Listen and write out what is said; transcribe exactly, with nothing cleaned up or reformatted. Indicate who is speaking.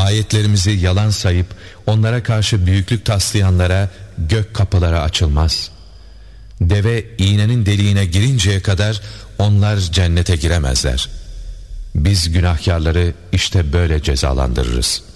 Speaker 1: ayetlerimizi yalan sayıp onlara karşı büyüklük taslayanlara gök kapıları açılmaz. Deve iğnenin deliğine girinceye kadar onlar cennete giremezler. Biz günahkarları işte böyle cezalandırırız.